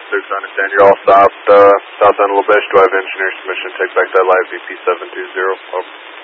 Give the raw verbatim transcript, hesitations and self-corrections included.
six, I understand you're all south, uh, south end of La Beche. Do I have engineer submission? Take back that live V P seven two zero. Over.